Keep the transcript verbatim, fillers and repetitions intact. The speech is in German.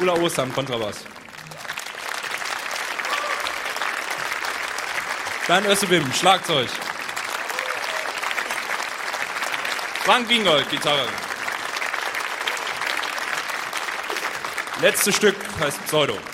Ulla Oster, Kontrabass. Dan Össebim, Schlagzeug. Frank Gingold, Gitarre. Letztes Stück heißt Pseudo.